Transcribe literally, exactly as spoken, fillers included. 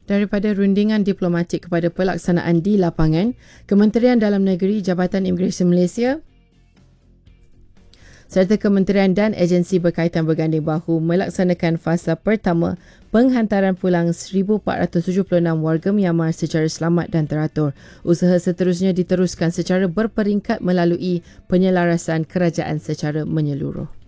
Daripada rundingan diplomatik kepada pelaksanaan di lapangan, Kementerian Dalam Negeri, Jabatan Imigresen Malaysia serta kementerian dan agensi berkaitan berganding bahu melaksanakan fasa pertama penghantaran pulang seribu empat ratus tujuh puluh enam warga Myanmar secara selamat dan teratur. Usaha seterusnya diteruskan secara berperingkat melalui penyelarasan kerajaan secara menyeluruh.